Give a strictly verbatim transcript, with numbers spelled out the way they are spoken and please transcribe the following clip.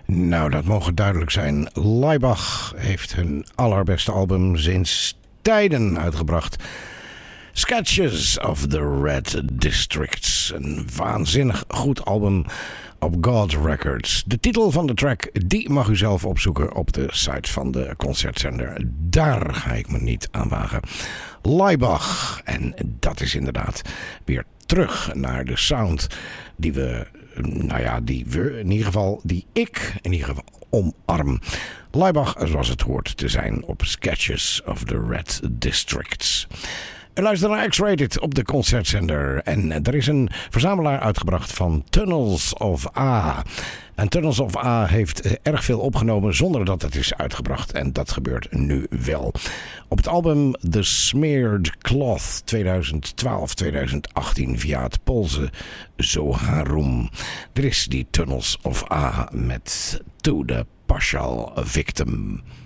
Nou, dat mogen duidelijk zijn. Laibach heeft hun allerbeste album sinds tijden uitgebracht. Sketches of the Red Districts. Een waanzinnig goed album op God Records. De titel van de track, die mag u zelf opzoeken op de site van de concertzender. Daar ga ik me niet aan wagen. Laibach. En dat is inderdaad weer terug naar de sound die we, nou ja, die we in ieder geval, die ik in ieder geval omarm. Laibach zoals het hoort te zijn op Sketches of the Red Districts. U luistert naar X-Rated op de concertzender. En er is een verzamelaar uitgebracht van Tunnels of A. En Tunnels of A heeft erg veel opgenomen zonder dat het is uitgebracht. En dat gebeurt nu wel. Op het album The Smeared Cloth tweeduizend twaalf tweeduizend achttien via het Poolse Zoharum. Er is die Tunnels of A met To the Partial Victim.